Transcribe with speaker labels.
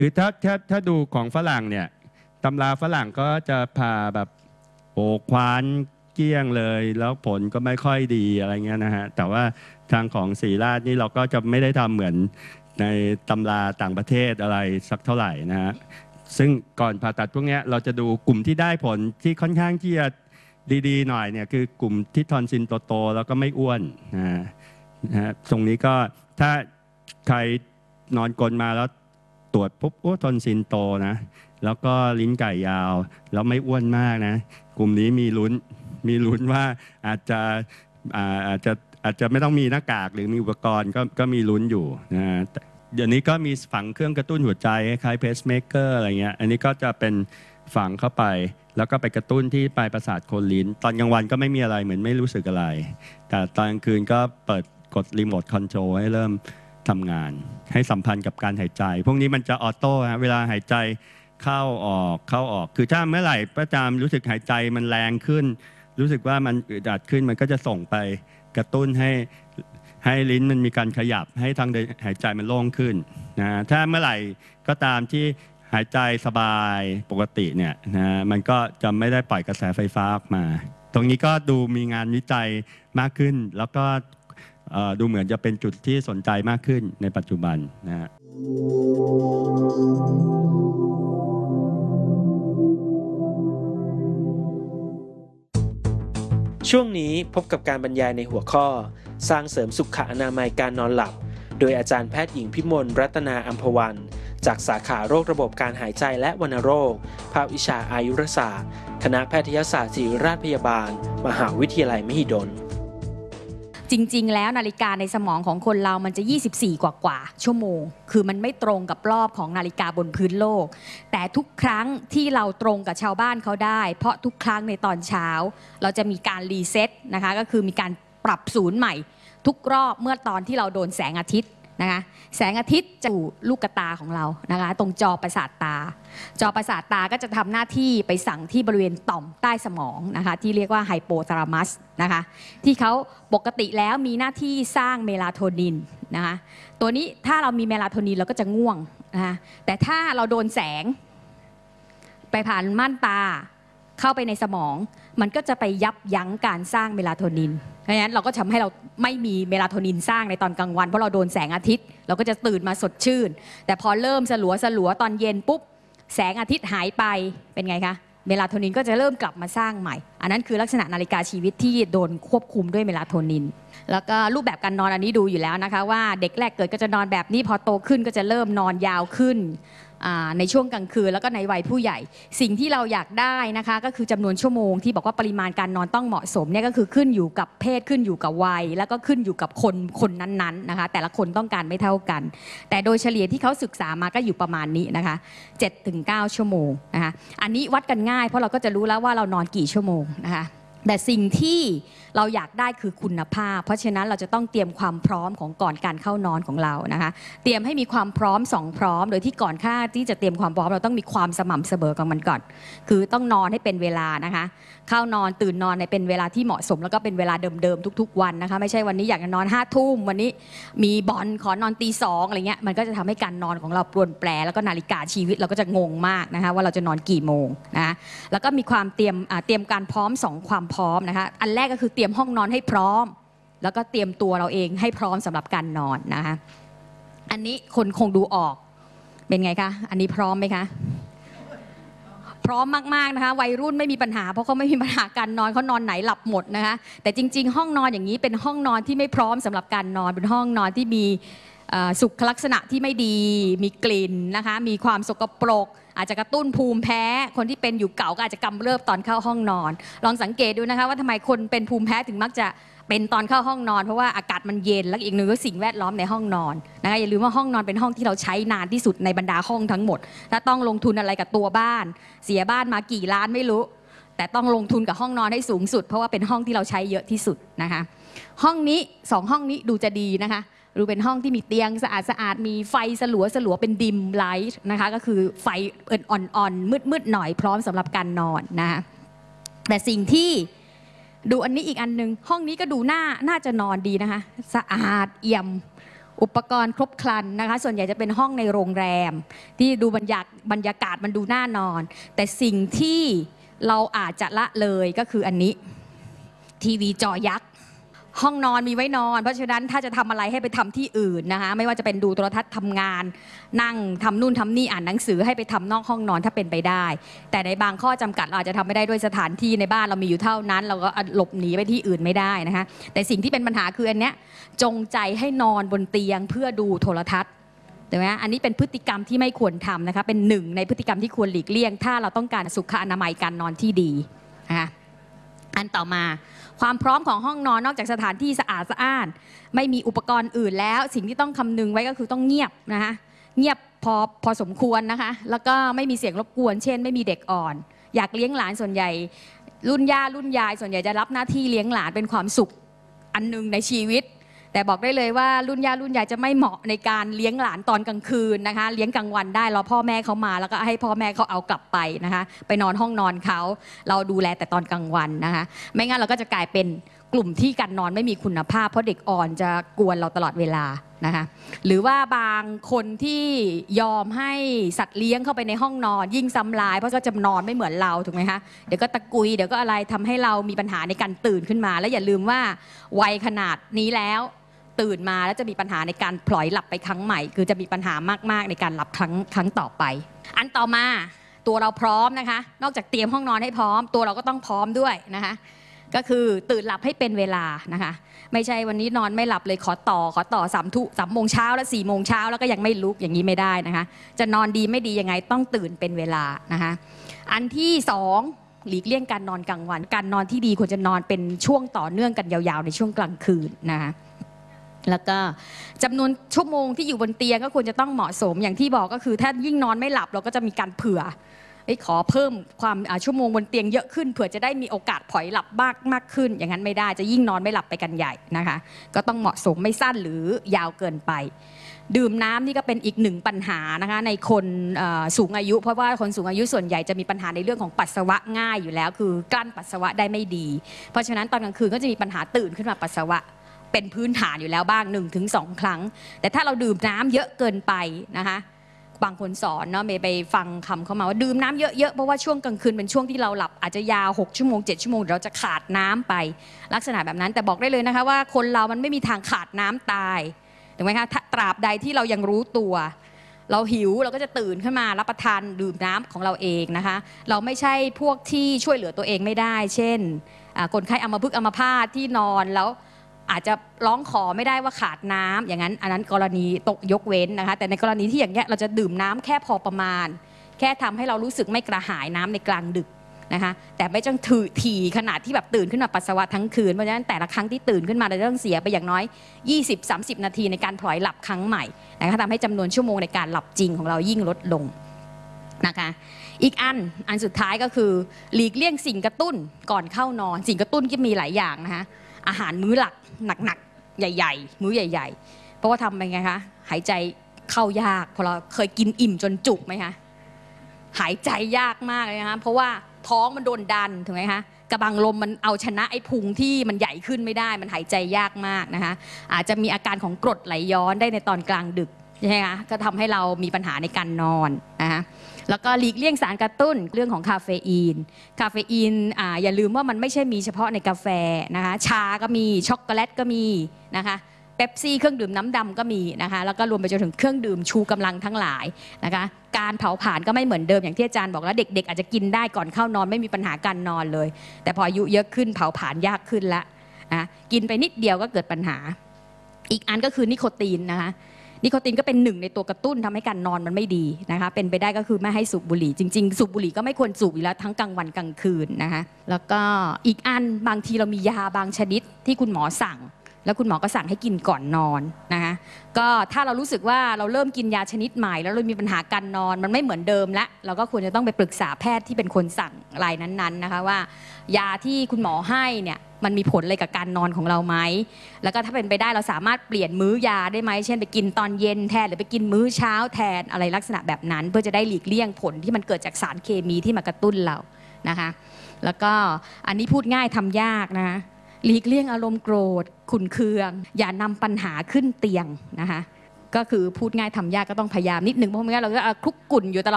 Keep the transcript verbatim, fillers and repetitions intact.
Speaker 1: คือถ้าถ้าถ้าดูของฝรั่งเนี่ยตำราฝรั่งก็จะพาแบบโอ้คว้านเกี้ยงเลยแล้วผลก็ไม่ค่อยดีอะไรเงี้ยนะฮะแต่ว่าทางของศรีราชนี่เราก็จะไม่ได้ทำเหมือนในตำราต่างประเทศอะไรสักเท่าไหร่นะฮะซึ่งก่อนผ่าตัดพวกนี้เราจะดูกลุ่มที่ได้ผลที่ค่อนข้างที่จะดีๆหน่อยเนี่ยคือกลุ่มที่ทอนซิลโตๆแล้วก็ไม่อ้วนนะฮะตรงนี้ก็ถ้าใครนอนกลนมาแล้วตรวจปุ๊บโอ้ทอนซิลโตนะแล้วก็ลิ้นไก่ยาวแล้วไม่อ้วนมากนะกลุ่มนี้มีลุ้นมีลุ้นว่าอาจจะอาจจะอาจจะไม่ต้องมีหน้ากากหรือมีอุปกรณ์ก็ก็มีลุ้นอยู่นะเดี๋ยวนี้ก็มีฝังเครื่องกระตุ้นหัวใจคล้ายเพสเมเกอร์อะไรเงี้ยอันนี้ก็จะเป็นฝังเข้าไปแล้วก็ไปกระตุ้นที่ปลายประสาทโคนลิ้นตอนกลางวันก็ไม่มีอะไรเหมือนไม่รู้สึกอะไรแต่ตอนกลางคืนก็เปิดกดรีโมทคอนโทรลให้เริ่มทำงานให้สัมพันธ์กับการหายใจพวกนี้มันจะออโต้ฮะเวลาหายใจเข้าออกเข้าออกคือถ้าเมื่อไหร่ประจำรู้สึกหายใจมันแรงขึ้นรู้สึกว่ามันอึดอัดขึ้นมันก็จะส่งไปกระตุ้นให้ให้ลิ้นมันมีการขยับให้ทางเดินหายใจมันโล่งขึ้นนะถ้าเมื่อไหร่ก็ตามที่หายใจสบายปกติเนี่ยนะมันก็จะไม่ได้ปล่อยกระแสไฟฟ้าออกมาตรงนี้ก็ดูมีงานวิจัยมากขึ้นแล้วก็ดูเหมือนจะเป็นจุดที่สนใจมากขึ้นในปัจจุบันนะฮะ
Speaker 2: ช่วงนี้พบกับการบรรยายในหัวข้อสร้างเสริมสุขอนามัยการนอนหลับโดยอาจารย์แพทย์หญิงพิมลรัตนาอัมพวันจากสาขาโรคระบบการหายใจและวัณโรคภาควิชาอายุรศาสตร์คณะแพทยศาสตร์ศิริราชพยาบาลมหาวิทยาลัยมหิดล
Speaker 3: จริงๆแล้วนาฬิกาในสมองของคนเรามันจะยี่สิบสี่กว่ากว่าชั่วโมงคือมันไม่ตรงกับรอบของนาฬิกาบนพื้นโลกแต่ทุกครั้งที่เราตรงกับชาวบ้านเขาได้เพราะทุกครั้งในตอนเช้าเราจะมีการรีเซ็ตนะคะก็คือมีการปรับศูนย์ใหม่ทุกรอบเมื่อตอนที่เราโดนแสงอาทิตย์นะคะแสงอาทิตย์จะอยู่ลูกตาของเรานะคะตรงจอประสาทตาจอประสาทตาก็จะทำหน้าที่ไปสั่งที่บริเวณต่อมใต้สมองนะคะที่เรียกว่าไฮโปทาลามัสนะคะที่เขาปกติแล้วมีหน้าที่สร้างเมลาโทนินนะคะตัวนี้ถ้าเรามีเมลาโทนินเราก็จะง่วงนะคะแต่ถ้าเราโดนแสงไปผ่านม่านตาเข้าไปในสมองมันก็จะไปยับยั้งการสร้างเมลาโทนินเพราะฉะนั้นเราก็ทำให้เราไม่มีเมลาโทนินสร้างในตอนกลางวันเพราะเราโดนแสงอาทิตย์เราก็จะตื่นมาสดชื่นแต่พอเริ่มสลัวสลัวตอนเย็นปุ๊บแสงอาทิตย์หายไปเป็นไงคะเมลาโทนินก็จะเริ่มกลับมาสร้างใหม่อันนั้นคือลักษณะนาฬิกาชีวิตที่โดนควบคุมด้วยเมลาโทนินแล้วก็รูปแบบการนอนอันนี้ดูอยู่แล้วนะคะว่าเด็กแรกเกิดก็จะนอนแบบนี้พอโตขึ้นก็จะเริ่มนอนยาวขึ้นในช่วงกลางคืนแล้วก็ในวัยผู้ใหญ่สิ่งที่เราอยากได้นะคะก็คือจำนวนชั่วโมงที่บอกว่าปริมาณการนอนต้องเหมาะสมเนี่ยก็คือขึ้นอยู่กับเพศขึ้นอยู่กับวัยแล้วก็ขึ้นอยู่กับคนคนนั้นๆนะคะแต่ละคนต้องการไม่เท่ากันแต่โดยเฉลี่ยที่เขาศึกษามาก็อยู่ประมาณนี้นะคะ เจ็ดถึงเก้า ชั่วโมงนะคะอันนี้วัดกันง่ายเพราะเราก็จะรู้แล้วว่าเรานอนกี่ชั่วโมงนะคะแต่สิ่งที่เราอยากได้คือคุณภาพเพราะฉะนั้นเราจะต้องเตรียมความพร้อมของก่อนการเข้านอนของเรานะคะเตรียมให้มีความพร้อมสองพร้อมโดยที่ก่อนค่าที่จะเตรียมความพร้อมเราต้องมีความสม่ำเสมอกับมันก่อนคือต้องนอนให้เป็นเวลานะคะเข้านอนตื่นนอนในเป็นเวลาที่เหมาะสมแล้วก็เป็นเวลาเดิมๆทุกๆวันนะคะไม่ใช่วันนี้อยากจะนอนห้าทุ่มวันนี้มีบอลขอนอนตีสองอะไรเงี้ยมันก็จะทำให้การนอนของเราปรวนแปรแล้วก็นาฬิกาชีวิตเราก็จะงงมากนะคะว่าเราจะนอนกี่โมงนะแล้วก็มีความเตรียมเตรียมการพร้อมสองความพร้อมนะคะอันแรกก็คือเตรียมห้องนอนให้พร้อมแล้วก็เตรียมตัวเราเองให้พร้อมสำหรับการนอนนะคะอันนี้คนคงดูออกเป็นไงคะอันนี้พร้อมไหมคะพร้อมมากๆนะคะวัยรุ่นไม่มีปัญหาเพราะเขาไม่มีปัญหาการนอนเขานอนไหนหลับหมดนะคะแต่จริงๆห้องนอนอย่างนี้เป็นห้องนอนที่ไม่พร้อมสำหรับการนอนเป็นห้องนอนที่มีสุขลักษณะที่ไม่ดีมีกลิ่นนะคะมีความสกปรกอาจจะกระตุ้นภูมิแพ้คนที่เป็นอยู่เก่าก็อาจจะกำเริบตอนเข้าห้องนอนลองสังเกตดูนะคะว่าทำไมคนเป็นภูมิแพ้ถึงมักจะเป็นตอนเข้าห้องนอนเพราะว่าอากาศมันเย็นและอีกหนึ่งก็สิ่งแวดล้อมในห้องนอนนะคะอย่าลืมว่าห้องนอนเป็นห้องที่เราใช้นานที่สุดในบรรดาห้องทั้งหมดถ้าต้องลงทุนอะไรกับตัวบ้านเสียบ้านมากี่ล้านไม่รู้แต่ต้องลงทุนกับห้องนอนให้สูงสุดเพราะว่าเป็นห้องที่เราใช้เยอะที่สุดนะคะห้องนี้สองห้องนี้ดูจะดีนะคะดูเป็นห้องที่มีเตียงสะอาดสะอาดมีไฟสลัวสลัวเป็นดิมไลท์นะคะก็คือไฟอ่อนๆมืดๆหน่อยพร้อมสำหรับการนอนนะคะแต่สิ่งที่ดูอันนี้อีกอันนึงห้องนี้ก็ดูน่าน่าจะนอนดีนะคะสะอาดเอี่ยมอุปกรณ์ครบครันนะคะส่วนใหญ่จะเป็นห้องในโรงแรมที่ดูบรรยากบรรยากาศมันดูน่านอน แต่สิ่งที่เราอาจจะละเลยก็คืออันนี้ทีวีจอยักษ์ห้องนอนมีไว้นอนเพราะฉะนั้นถ้าจะทำอะไรให้ไปทำที่อื่นนะคะไม่ว่าจะเป็นดูโทรทัศน์ทำงานนั่งทำนู่นทำนี่อ่านหนังสือให้ไปทำนอกห้องนอนถ้าเป็นไปได้แต่ในบางข้อจำกัดเราอาจจะทำไม่ได้ด้วยสถานที่ในบ้านเรามีอยู่เท่านั้นเราก็หลบหนีไปที่อื่นไม่ได้นะคะแต่สิ่งที่เป็นปัญหาคืออันเนี้ยจงใจให้นอนบนเตียงเพื่อดูโทรทัศน์ถูกไหมอันนี้เป็นพฤติกรรมที่ไม่ควรทำนะคะเป็นหนึ่งในพฤติกรรมที่ควรหลีกเลี่ยงถ้าเราต้องการสุขอนามัยการนอนที่ดีนะคะอันต่อมาความพร้อมของห้องนอนนอกจากสถานที่สะอาดสะอ้านไม่มีอุปกรณ์อื่นแล้วสิ่งที่ต้องคำนึงไว้ก็คือต้องเงียบนะคะเงียบพอพอสมควรนะคะแล้วก็ไม่มีเสียงรบกวนเช่นไม่มีเด็กอ่อนอยากเลี้ยงหลานส่วนใหญ่รุ่นย่ารุ่นยายส่วนใหญ่จะรับหน้าที่เลี้ยงหลานเป็นความสุขอันนึงในชีวิตแต่บอกได้เลยว่ารุ่นย่ารุ่นยายจะไม่เหมาะในการเลี้ยงหลานตอนกลางคืนนะคะเลี้ยงกลางวันได้รอพ่อแม่เขามาแล้วก็ให้พ่อแม่เขาเอากลับไปนะคะไปนอนห้องนอนเขาเราดูแลแต่ตอนกลางวันนะคะไม่งั้นเราก็จะกลายเป็นกลุ่มที่การนอนไม่มีคุณภาพเพราะเด็กอ่อนจะกวนเราตลอดเวลานะคะหรือว่าบางคนที่ยอมให้สัตว์เลี้ยงเข้าไปในห้องนอนยิ่งซ้ำลายเพราะก็จะนอนไม่เหมือนเราถูกไหมคะเดี๋ยวก็ตะกุยเดี๋ยวก็อะไรทำให้เรามีปัญหาในการตื่นขึ้นมาแล้วอย่าลืมว่าวัยขนาดนี้แล้วตื่นมาแล้วจะมีปัญหาในการพลอยหลับไปครั้งใหม่คือจะมีปัญหามากๆในการหลับครั้งครั้งต่อไปอันต่อมาตัวเราพร้อมนะคะนอกจากเตรียมห้องนอนให้พร้อมตัวเราก็ต้องพร้อมด้วยนะคะก็คือตื่นหลับให้เป็นเวลานะคะไม่ใช่วันนี้นอนไม่หลับเลยขอต่อขอต่อสามทุ่มสามโมงเช้าแล้วสี่โมงเช้าแล้วก็ยังไม่ลุกอย่างนี้ไม่ได้นะคะจะนอนดีไม่ดียังไงต้องตื่นเป็นเวลานะคะอันที่สองหลีกเลี่ยงการนอนกลางวันการนอนที่ดีควรจะนอนเป็นช่วงต่อเนื่องกันยาวๆในช่วงกลางคืนนะคะแล้วก็จำนวนชั่วโมงที่อยู่บนเตียงก็ควรจะต้องเหมาะสมอย่างที่บอกก็คือถ้ายิ่งนอนไม่หลับเราก็จะมีการเผื่อขอเพิ่มความชั่วโมงบนเตียงเยอะขึ้นเผื่อจะได้มีโอกาสผลอยหลับมากมากขึ้นอย่างนั้นไม่ได้จะยิ่งนอนไม่หลับไปกันใหญ่นะคะก็ต้องเหมาะสมไม่สั้นหรือยาวเกินไปดื่มน้ำนี่ก็เป็นอีกหนึ่งปัญหานะคะในคนสูงอายุเพราะว่าคนสูงอายุส่วนใหญ่จะมีปัญหาในเรื่องของปัสสาวะง่ายอยู่แล้วคือกลั้นปัสสาวะได้ไม่ดีเพราะฉะนั้นตอนกลางคืนก็จะมีปัญหาตื่นขึ้นมาปัสสาวะเป็นพื้นฐานอยู่แล้วบ้าง หนึ่งถึงสอง ครั้งแต่ถ้าเราดื่มน้ำเยอะเกินไปนะคะบางคนสอนเนาะเมย์ไปฟังคำเขามาว่าดื่มน้ำเยอะๆเพราะว่าช่วงกลางคืนเป็นช่วงที่เราหลับอาจจะยาวหกชั่วโมงเจ็ดชั่วโมงเราจะขาดน้ำไปลักษณะแบบนั้นแต่บอกได้เลยนะคะว่าคนเรามันไม่มีทางขาดน้ำตายถูกไหมคะตราบใดที่เรายังรู้ตัวเราหิวเราก็จะตื่นขึ้นมารับประทานดื่มน้ำของเราเองนะคะเราไม่ใช่พวกที่ช่วยเหลือตัวเองไม่ได้เช่นคนไข้อัมพฤกษ์อัมพาตที่นอนแล้วอาจจะร้องขอไม่ได้ว่าขาดน้ำอย่างนั้นอันนั้นกรณีตกยกเว้นนะคะแต่ในกรณีที่อย่างเงี้ยเราจะดื่มน้ำแค่พอประมาณแค่ทำให้เรารู้สึกไม่กระหายน้ำในกลางดึกนะคะแต่ไม่ต้องถือถี่ขนาดที่แบบตื่นขึ้นมาปัสสาวะทั้งคืนเพราะฉะนั้นแต่ละครั้งที่ตื่นขึ้นมาเราจะต้องเสียไปอย่างน้อย ยี่สิบถึงสามสิบ นาทีในการพลอยหลับครั้งใหม่นะคะทำให้จำนวนชั่วโมงในการหลับจริงของเรายิ่งลดลงนะคะอีกอันอันสุดท้ายก็คือหลีกเลี่ยงสิ่งกระตุ้นก่อนเข้านอนสิ่งกระตุ้นก็มีหลายอย่างนะคะอาหารมื้อหลักหนักๆใหญ่ๆมื้อใหญ่ๆเพราะว่าทำไปไงคะหายใจเข้ายากพอเราเคยกินอิ่มจนจุกไหมคะหายใจยากมากเลยนะคะเพราะว่าท้องมันโดนดันถูกไหมคะกระบังลมมันเอาชนะไอ้พุงที่มันใหญ่ขึ้นไม่ได้มันหายใจยากมากนะคะอาจจะมีอาการของกรดไหลย้อนได้ในตอนกลางดึกใช่ไหมคะก็ทำให้เรามีปัญหาในการนอนนะคะแล้วก็หลีกเลี่ยงสารกระตุ้นเรื่องของคาเฟอีนคาเฟอีนอ่าอย่าลืมว่ามันไม่ใช่มีเฉพาะในกาแฟนะคะชาก็มีช็อกโกแลตก็มีนะคะเป๊ปซี่เครื่องดื่มน้ำดำก็มีนะคะแล้วก็รวมไปจนถึงเครื่องดื่มชูกำลังทั้งหลายนะคะการเผาผลาญก็ไม่เหมือนเดิมอย่างที่อาจารย์บอกแล้วเด็กๆอาจจะกินได้ก่อนเข้านอนไม่มีปัญหาการนอนเลยแต่พออายุเยอะขึ้นเผาผลาญยากขึ้นละนะกินไปนิดเดียวก็เกิดปัญหาอีกอันก็คือนิโคตินนะคะนิโคตินก็เป็นหนึ่งในตัวกระตุ้นทำให้การนอนมันไม่ดีนะคะเป็นไปได้ก็คือไม่ให้สูบบุหรี่จริงๆสูบบุหรี่ก็ไม่ควรสูบอยู่แล้วทั้งกลางวันกลางคืนนะคะแล้วก็อีกอันบางทีเรามียาบางชนิดที่คุณหมอสั่งแล้วคุณหมอก็สั่งให้กินก่อนนอนนะคะก็ถ้าเรารู้สึกว่าเราเริ่มกินยาชนิดใหม่แล้วเรามีปัญหาการนอนมันไม่เหมือนเดิมละเราก็ควรจะต้องไปปรึกษาแพทย์ที่เป็นคนสั่งรายนั้นๆนะคะว่ายาที่คุณหมอให้เนี่ยมันมีผลอะไรกับการนอนของเราไหมแล้วก็ถ้าเป็นไปได้เราสามารถเปลี่ยนมื้อยาได้ไหมเช่นไปกินตอนเย็นแทนหรือไปกินมื้อเช้าแทนอะไรลักษณะแบบนั้นเพื่อจะได้หลีกเลี่ยงผลที่มันเกิดจากสารเคมีที่มากระตุ้นเรานะคะแล้วก็อันนี้พูดง่ายทำยากนะคะหลีกเลี่ยงอารมณ์โกรธขุ่นเคืองอย่านำปัญหาขึ้นเตียงนะคะก็คือพูดง่ายทำยากก็ต้องพยายามนิดนึงเพราะไม่งั้นเราก็คลุกกุ่นอยู่ตลอด